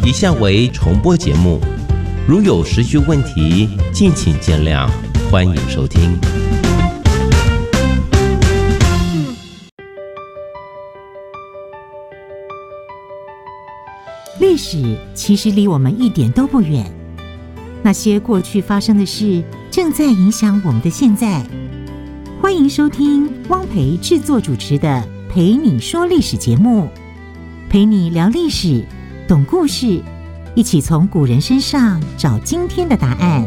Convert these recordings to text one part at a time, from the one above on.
以下为重播节目，如有时序问题，敬请见谅，欢迎收听。 历史其实离我们一点都不远，那些过去发生的事，正在影响我们的现在。欢迎收听汪培制作主持的《陪你说历史》节目，陪你聊历史，懂故事，一起从古人身上找今天的答案。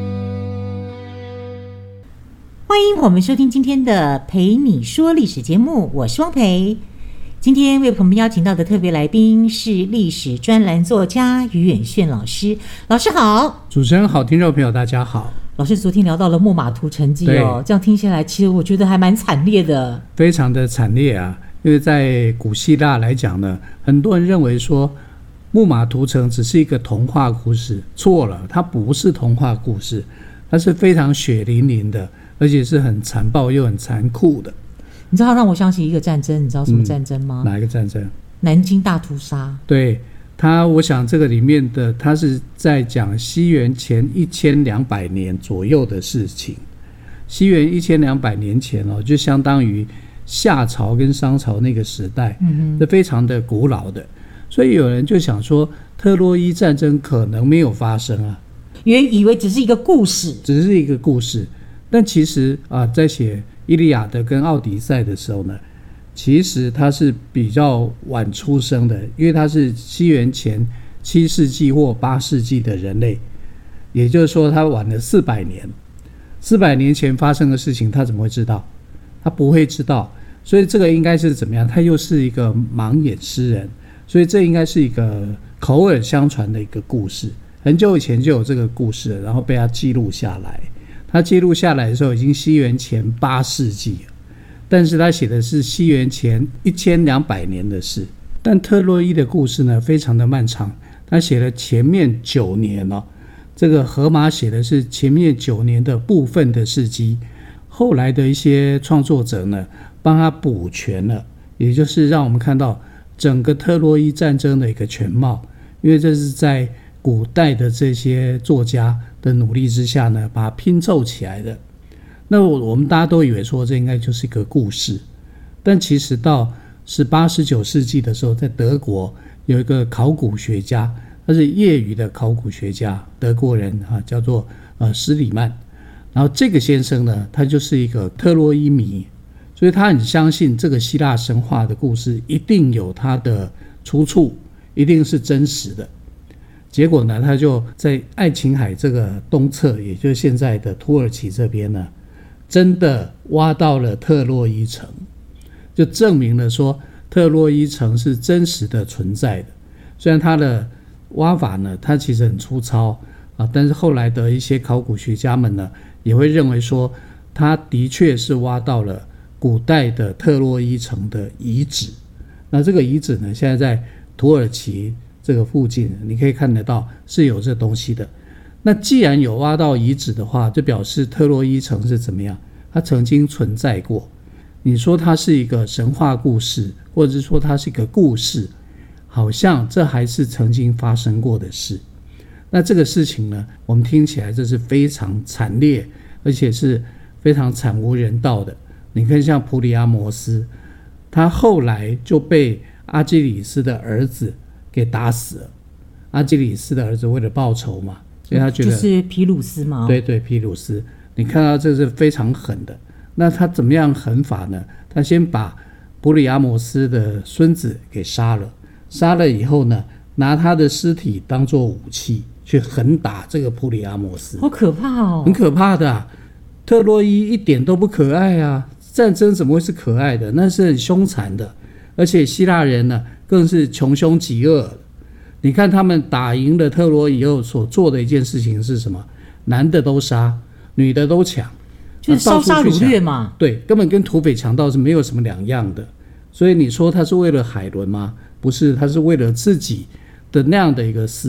欢迎我们收听今天的《陪你说历史》节目，我是汪培。今天为我们邀请到的特别来宾是历史专栏作家于远炫老师。老师好。 主持人好，听众朋友大家好。 老师昨天聊到了木马屠城记哦，这样听下来其实我觉得还蛮惨烈的。 非常的惨烈啊，因为在古希腊来讲呢，很多人认为说木马屠城只是一个童话故事，错了，它不是童话故事，它是非常血淋淋的，而且是很残暴又很残酷的。 你知道让我想起一个战争，你知道什么战争吗？ 哪一个战争？ 南京大屠杀。 对，我想这个里面的他是在讲西元前1200年左右的事情。西元1200年前就相当于夏朝跟商朝那个时代，是非常的古老的。所以有人就想说，特洛伊战争可能没有发生啊， 原以为只是一个故事，但其实在写伊利亚德跟奥迪赛的时候呢，其实他是比较晚出生的，因为他是西元前7世纪或8世纪的人类，也就是说他晚了400年。400年前发生的事情他怎么会知道？他不会知道。所以这个应该是怎么样？他又是一个盲眼诗人，所以这应该是一个口耳相传的一个故事，很久以前就有这个故事了，然后被他记录下来。他记录下来的时候已经西元前8世纪了，但是他写的是西元前1200年的事。但特洛伊的故事呢非常的漫长，他写了前面9年这个荷马写的是前面9年的部分的事迹，后来的一些创作者呢帮他补全了，也就是让我们看到整个特洛伊战争的一个全貌。因为这是在古代的这些作家的努力之下呢把它拼凑起来的。那我们大家都以为说这应该就是一个故事，但其实到18、19世纪的时候，在德国有一个考古学家，他是业余的考古学家，德国人叫做施里曼。然后这个先生呢，他就是一个特洛伊迷，所以他很相信这个希腊神话的故事一定有它的出处，一定是真实的。结果呢，他就在爱琴海这个东侧，也就是现在的土耳其这边呢，真的挖到了特洛伊城，就证明了说特洛伊城是真实的存在的。虽然它的挖法呢，它其实很粗糙但是后来的一些考古学家们呢，也会认为说，它的确是挖到了古代的特洛伊城的遗址。那这个遗址呢，现在在土耳其这个附近，你可以看得到是有这东西的。那既然有挖到遗址的话，就表示特洛伊城是怎么样？它曾经存在过。你说它是一个神话故事，或者是说它是一个故事，好像这还是曾经发生过的事。那这个事情呢，我们听起来这是非常惨烈，而且是非常惨无人道的。你看像普里阿摩斯，他后来就被阿基里斯的儿子给打死了。阿基里斯的儿子为了报仇嘛，所以他觉得就是皮鲁斯嘛。 对，皮鲁斯。你看到这是非常狠的。那他怎么样狠法呢？他先把普里阿摩斯的孙子给杀了，杀了以后呢，拿他的尸体当作武器去狠打这个普里阿摩斯。 好可怕哦！很可怕的特洛伊一点都不可爱啊！战争怎么会是可爱的？那是很凶残的，而且希腊人呢更是穷凶极恶的。你看他们打赢了特洛伊以后所做的一件事情是什么？男的都杀，女的都抢， 就是烧杀掳掠嘛。 对，根本跟土匪强盗是没有什么两样的。所以你说他是为了海伦吗？不是，他是为了自己的那样的一个私